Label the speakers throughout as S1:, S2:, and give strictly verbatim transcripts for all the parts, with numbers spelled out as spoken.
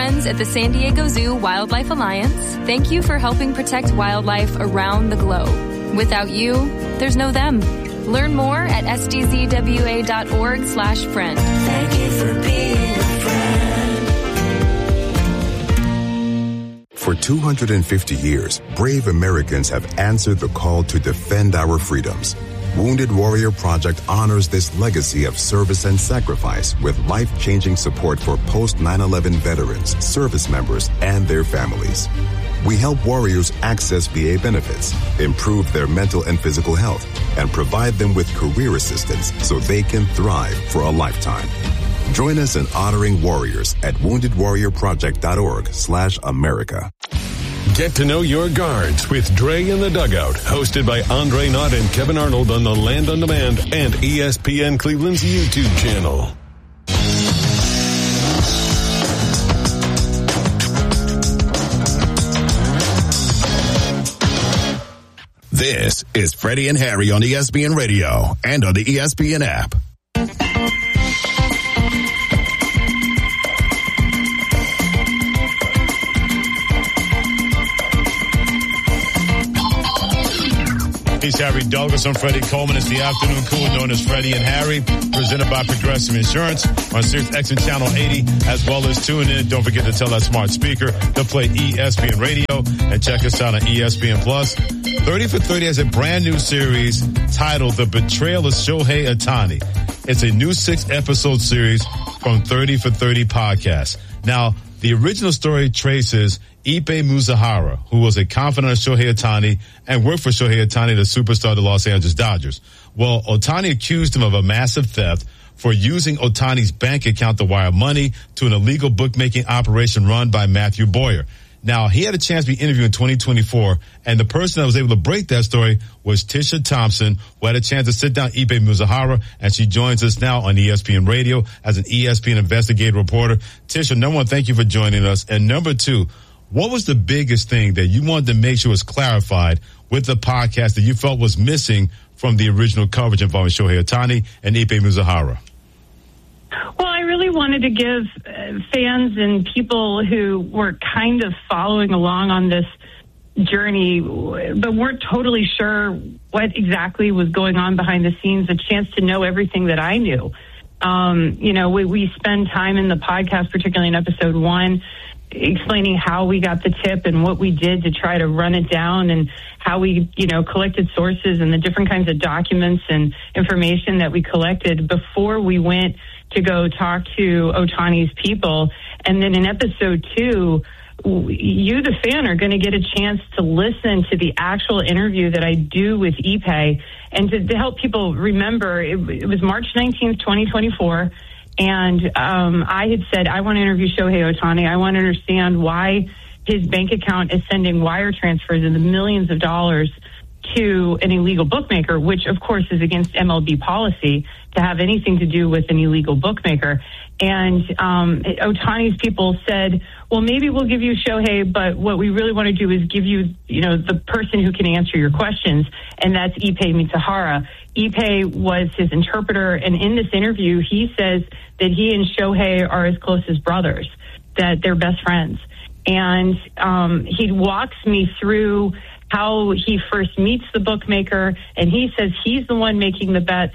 S1: friends at the San Diego Zoo Wildlife Alliance, thank you for helping protect wildlife around the globe. Without you, there's no them. Learn more at s d z w a dot org slash friend.
S2: Thank you for being a friend.
S3: For two hundred fifty years, brave Americans have answered the call to defend our freedoms. Wounded Warrior Project honors this legacy of service and sacrifice with life-changing support for post nine eleven veterans, service members, and their families. We help warriors access V A benefits, improve their mental and physical health, and provide them with career assistance so they can thrive for a lifetime. Join us in honoring warriors at wounded warrior project dot org slash America.
S4: Get to know your guards with Dre in the Dugout, hosted by Andre Knott and Kevin Arnold on the Land on Demand and E S P N Cleveland's YouTube channel.
S5: This is Freddie and Harry on E S P N Radio and on the E S P N app.
S6: He's Harry Douglas. I'm Freddie Coleman. It's the afternoon cool known as Freddie and Harry, presented by Progressive Insurance on Sirius X M Channel eighty, as well as tune in. Don't forget to tell that smart speaker to play E S P N Radio and check us out on E S P N Plus. thirty for thirty has a brand new series titled The Betrayal of Shohei Ohtani. It's a new six-episode series from thirty for thirty podcast. Now, the original story traces Ippei Mizunara, who was a confidant of Shohei Ohtani and worked for Shohei Ohtani, the superstar of the Los Angeles Dodgers. Well, Ohtani accused him of a massive theft for using Ohtani's bank account to wire money to an illegal bookmaking operation run by Matthew Boyer. Now, he had a chance to be interviewed in twenty twenty-four, and the person that was able to break that story was Tisha Thompson, who had a chance to sit down Ippei Mizunara, and she joins us now on E S P N Radio as an E S P N investigative reporter. Tisha, number one, thank you for joining us. And number two, what was the biggest thing that you wanted to make sure was clarified with the podcast that you felt was missing from the original coverage involving Shohei Ohtani and Ippei Mizunara?
S7: Well, I really wanted to give uh, fans and people who were kind of following along on this journey but weren't totally sure what exactly was going on behind the scenes a chance to know everything that I knew. Um, you know, we, we spend time in the podcast, particularly in episode one, explaining how we got the tip and what we did to try to run it down and how we, you know, collected sources and the different kinds of documents and information that we collected before we went to go talk to Ohtani's people. And then in episode two, you, the fan, are going to get a chance to listen to the actual interview that I do with Ippei. And to, to help people remember, it, it was March nineteenth, twenty twenty-four. And um, I had said, I want to interview Shohei Ohtani. I want to understand why his bank account is sending wire transfers in the millions of dollars to an illegal bookmaker, which, of course, is against M L B policy to have anything to do with an illegal bookmaker. And um, Ohtani's people said, well, maybe we'll give you Shohei, but what we really want to do is give you, you know, the person who can answer your questions, and that's Ippei Mizunara. Ippei was his interpreter, and in this interview, he says that he and Shohei are as close as brothers, that they're best friends. And um, he walks me through how he first meets the bookmaker, and he says he's the one making the bets.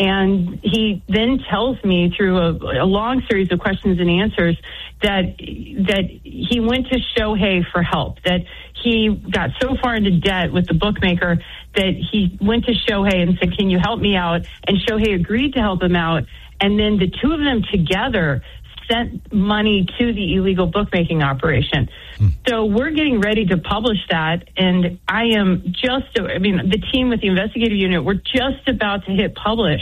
S7: And he then tells me through a, a long series of questions and answers that that he went to Shohei for help, that he got so far into debt with the bookmaker that he went to Shohei and said, can you help me out? And Shohei agreed to help him out. And then the two of them together sent money to the illegal bookmaking operation. Hmm. So we're getting ready to publish that, and I am just, I mean, the team with the investigative unit, we're just about to hit publish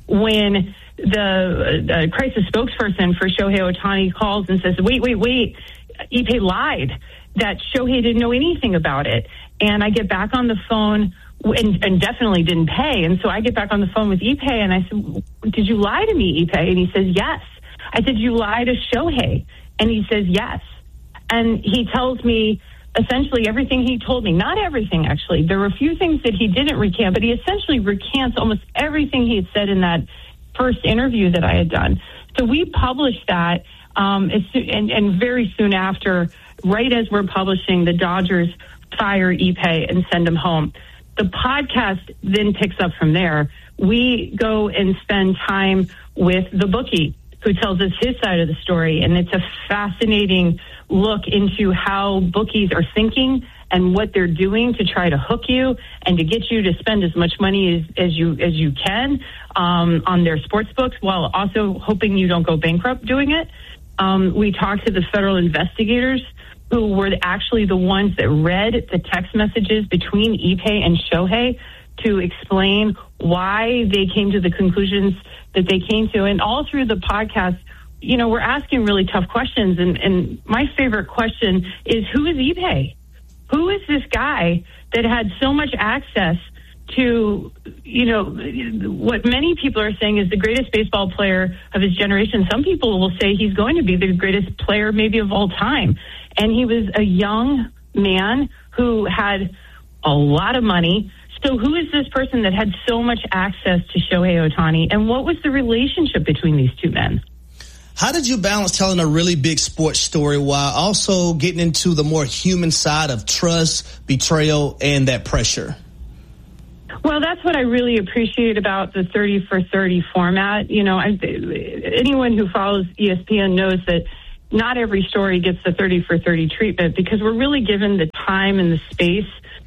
S7: when the uh, crisis spokesperson for Shohei Ohtani calls and says, wait, wait, wait, Ippei lied, that Shohei didn't know anything about it. And I get back on the phone and, and definitely didn't pay. And so I get back on the phone with Ippei, and I said, did you lie to me, Ippei? And he says, yes. I said, you lie to Shohei? And he says, yes. And he tells me essentially everything he told me. Not everything, actually. There were a few things that he didn't recant, but he essentially recants almost everything he had said in that first interview that I had done. So we published that Um, as soon, and, and very soon after, right as we're publishing, the Dodgers fire Ippei and send him home. The podcast then picks up from there. We go and spend time with the bookie who tells us his side of the story, and it's a fascinating look into how bookies are thinking and what they're doing to try to hook you and to get you to spend as much money as, as you as you can um, on their sports books, while also hoping you don't go bankrupt doing it. Um, we talked to the federal investigators who were actually the ones that read the text messages between Ippei and Shohei to explain why they came to the conclusions that they came to. And all through the podcast, you know, we're asking really tough questions. And, and my favorite question is, who is Ippei? Who is this guy that had so much access to, you know, what many people are saying is the greatest baseball player of his generation? Some people will say he's going to be the greatest player maybe of all time. And he was a young man who had a lot of money. So who is this person that had so much access to Shohei Ohtani? And what was the relationship between these two men?
S8: How did you balance telling a really big sports story while also getting into the more human side of trust, betrayal, and that pressure?
S7: Well, that's what I really appreciate about the thirty for thirty format. You know, I, anyone who follows E S P N knows that not every story gets the thirty for thirty treatment, because we're really given the time and the space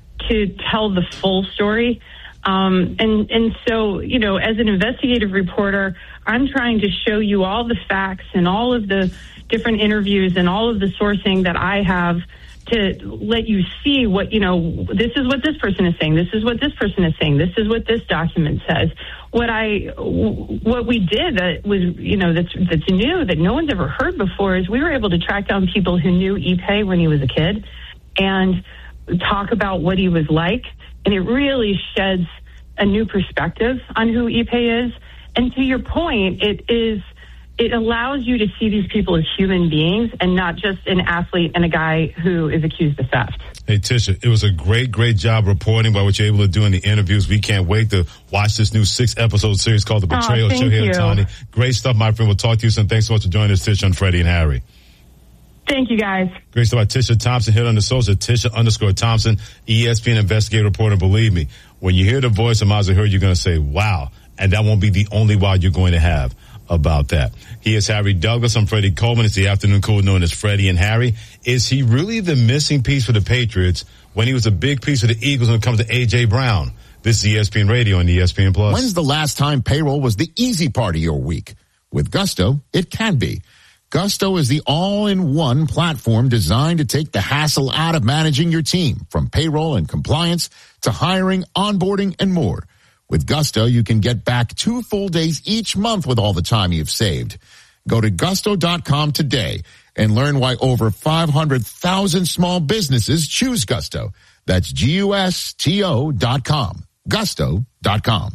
S7: to tell the full story. Um, and, and so, you know, as an investigative reporter, I'm trying to show you all the facts and all of the different interviews and all of the sourcing that I have to let you see what, you know, this is what this person is saying. This is what this person is saying. This is what this document says. What I, what we did that was, you know, that's, that's new, that no one's ever heard before, is we were able to track down people who knew Ippei when he was a kid and talk about what he was like. And it really sheds a new perspective on who Ippei is. And to your point, it is, it allows you to see these people as human beings and not just an athlete and a guy who is accused of theft.
S6: Hey, Tisha, it was a great, great job reporting by what you're able to do in the interviews. We can't wait to watch this new six-episode series called The Betrayal of Shohei Ohtani. Great stuff, my friend. We'll talk to you soon. Thanks so much for joining us, Tisha, on Freddie and Harry.
S7: Thank you, guys. Great
S6: stuff by Tisha Thompson. Hit on the social, Tisha underscore Thompson, E S P N investigative reporter. Believe me, when you hear the voice of Mazahir, you're going to say, wow. And that won't be the only wow you're going to have about that. He is Harry Douglas. I'm Freddie Coleman. It's the afternoon crew known as Freddie and Harry. Is he really the missing piece for the Patriots when he was a big piece of the Eagles when it comes to A J. Brown? This is E S P N Radio and E S P N Plus.
S5: When's the last time payroll was the easy part of your week? With Gusto, it can be. Gusto is the all-in-one platform designed to take the hassle out of managing your team, from payroll and compliance to hiring, onboarding, and more. With Gusto, you can get back two full days each month with all the time you've saved. Go to gusto dot com today and learn why over five hundred thousand small businesses choose Gusto. That's G U S T O dot com. gusto dot com.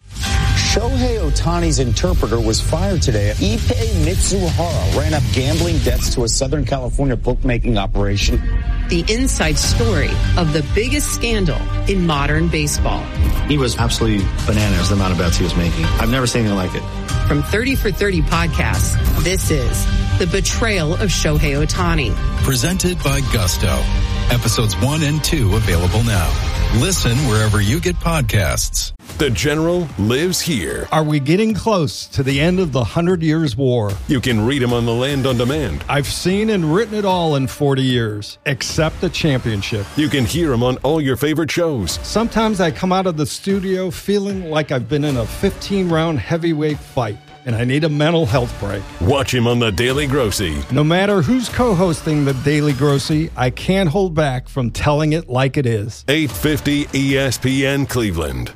S9: Shohei Ohtani's interpreter was fired today. Ippei Mitsuhara ran up gambling debts to a Southern California bookmaking operation.
S10: The inside story of the biggest scandal in modern baseball.
S11: He was absolutely bananas, the amount of bets he was making. I've never seen anything like it.
S10: From thirty for thirty podcasts, this is The Betrayal of Shohei Ohtani.
S12: Presented by Gusto. Episodes one and two available now. Listen wherever you get podcasts.
S4: The General lives here.
S13: Are we getting close to the end of the Hundred Years' War?
S4: You can read him on the Land on Demand.
S13: I've seen and written it all in forty years, except the championship.
S4: You can hear him on all your favorite shows.
S13: Sometimes I come out of the studio feeling like I've been in a fifteen-round heavyweight fight, and I need a mental health break.
S4: Watch him on The Daily Grossy.
S13: No matter who's co-hosting The Daily Grossy, I can't hold back from telling it like it is.
S4: eight fifty E S P N Cleveland.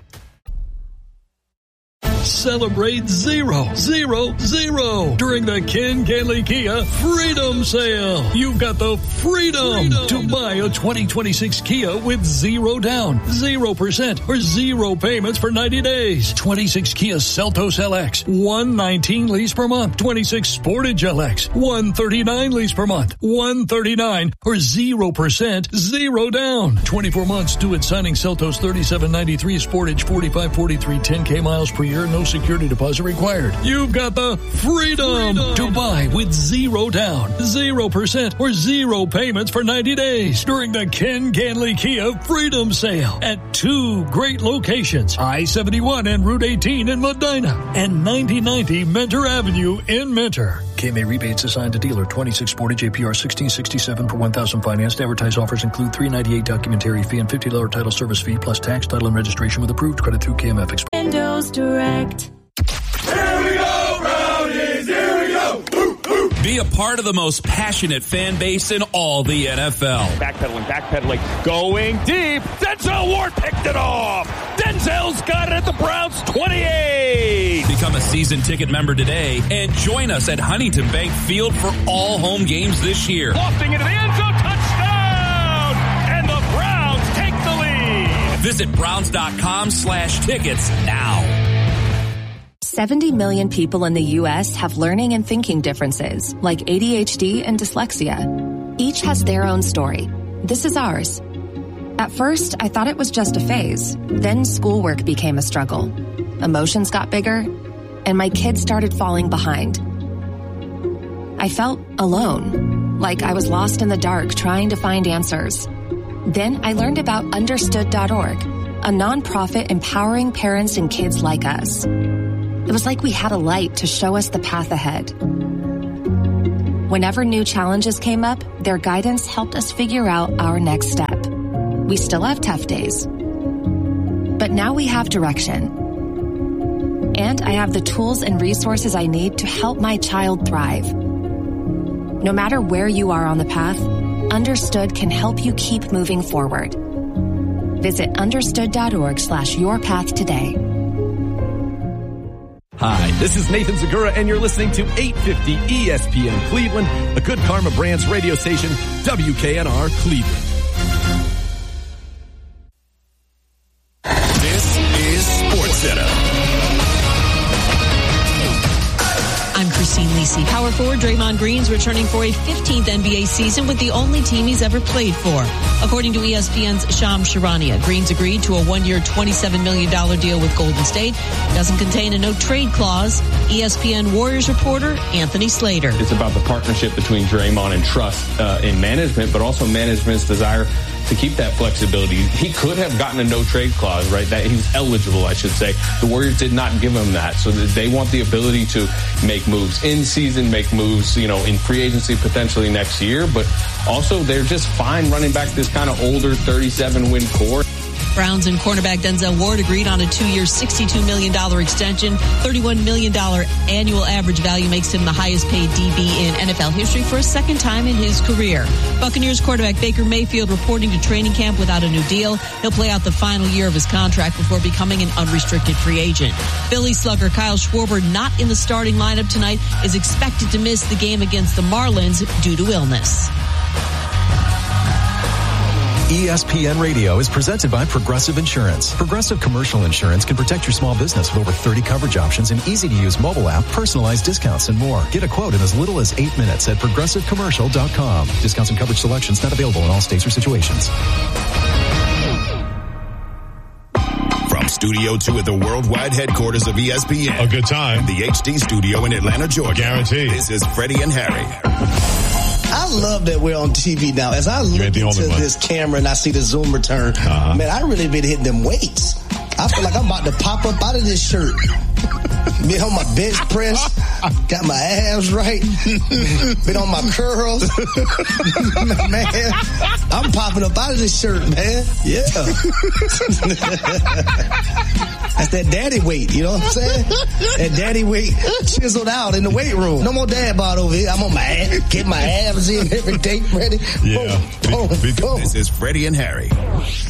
S14: Celebrate zero, zero, zero during the Ken Ganley Kia Freedom Sale. You've got the freedom, freedom to buy a twenty twenty-six Kia with zero down, zero percent, or zero payments for ninety days. twenty-six Kia Seltos L X, one nineteen lease per month. twenty-six Sportage L X, one thirty-nine lease per month. one thirty-nine or zero percent, zero down. twenty-four months due at signing. Seltos thirty-seven ninety-three, Sportage forty-five forty-three, ten K miles per year. no security deposit required. You've got the freedom, freedom to buy with zero down, zero percent, or zero payments for ninety days during the Ken Ganley Kia Freedom Sale at two great locations, I seventy-one and Route eighteen in Medina and ninety ninety Mentor Avenue in Mentor. K M A rebates assigned to dealer twenty-six forty J P R sixteen sixty-seven per one thousand financed. Advertised offers include three ninety-eight documentary fee and fifty dollars title service fee plus tax, title, and registration with approved credit through K M F Express.
S2: Windows Direct.
S15: Here we go, Brownies! Here we go! Woo, woo.
S16: Be a part of the most passionate fan base in all the N F L.
S17: Backpedaling, backpedaling, going deep. Denzel Ward picked it off. Denzel's got it at the Browns twenty-eight.
S16: Become a season ticket member today and join us at Huntington Bank Field for all home games this year.
S17: Lofting into the end zone, touchdown! And the Browns take the lead.
S16: Visit Browns.com slash tickets now.
S1: seventy million people in the U S have learning and thinking differences, like A D H D and dyslexia. Each has their own story. This is ours. At first, I thought it was just a phase. Then schoolwork became a struggle. Emotions got bigger, and my kids started falling behind. I felt alone, like I was lost in the dark trying to find answers. Then I learned about Understood dot org, a nonprofit empowering parents and kids like us. It was like we had a light to show us the path ahead. Whenever new challenges came up, their guidance helped us figure out our next step. We still have tough days, but now we have direction. And I have the tools and resources I need to help my child thrive. No matter where you are on the path, Understood can help you keep moving forward. Visit understood.org slash your path today.
S18: Hi, this is Nathan Zagura, and you're listening to eight fifty E S P N Cleveland, the Good Karma Brands radio station, W K N R Cleveland.
S4: This is SportsCenter.
S19: I'm Christine Lisi. Power forward Draymond Green's returning for a fifteenth N B A season with the only team he's ever played for. According to E S P N's Shams Charania, Green's agreed to a one-year twenty-seven million dollars deal with Golden State. It doesn't contain a no-trade clause. E S P N Warriors reporter Anthony Slater.
S20: It's about the partnership between Draymond and trust uh, in management, but also management's desire to keep that flexibility. He could have gotten a no-trade clause, right? That he's eligible, I should say. The Warriors did not give him that. So they want the ability to make moves in season, make moves, you know, in free agency potentially next year. But also they're just fine running back this kind of older thirty-seven win core.
S19: Browns and cornerback Denzel Ward agreed on a two-year sixty-two million dollars extension. thirty-one million dollars annual average value makes him the highest-paid D B in N F L history for a second time in his career. Buccaneers quarterback Baker Mayfield reporting to training camp without a new deal. He'll play out the final year of his contract before becoming an unrestricted free agent. Philly slugger Kyle Schwarber, not in the starting lineup tonight, is expected to miss the game against the Marlins due to illness.
S12: E S P N Radio is presented by Progressive Insurance. Progressive Commercial Insurance can protect your small business with over thirty coverage options, an easy-to-use mobile app, personalized discounts, and more. Get a quote in as little as eight minutes at progressive commercial dot com. Discounts and coverage selections not available in all states or situations.
S4: From Studio two at the worldwide headquarters of E S P N.
S6: A good time.
S4: The H D studio in Atlanta, Georgia.
S6: Guaranteed.
S4: This is Freddie and Harry.
S8: I love that we're on T V now. As I look into this camera and I see the Zoom return, uh-huh. man, I really been hitting them weights. I feel like I'm about to pop up out of this shirt. Been on my bench press, got my abs right, been on my curls. Man, I'm popping up out of this shirt, man. Yeah. That's that daddy weight, you know what I'm saying? That daddy weight chiseled out in the weight room. No more dad bod over here. I'm on my ass, get my abs in every day, ready.
S6: Yeah.
S8: Boom, boom, boom.
S4: This is Freddie and Harry.